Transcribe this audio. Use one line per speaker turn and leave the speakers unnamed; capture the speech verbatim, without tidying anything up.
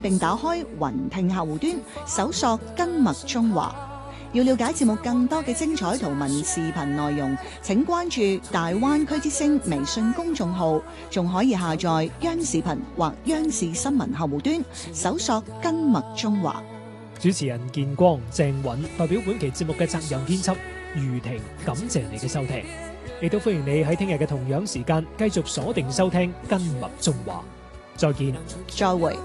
並打開雲聽客戶端，搜索跟麥中華。要了解節目更多嘅精彩圖文視頻內容，請關注大灣區之聲微信公眾號，仲可以下載央視頻或央視新聞客戶端，搜索跟麥中華。
主持人建光、鄭允代表本期節目嘅責任編輯余婷，感謝你嘅收聽，亦都歡迎你喺聽日嘅同樣時間繼續鎖定收聽跟麥中華。再見，
再會。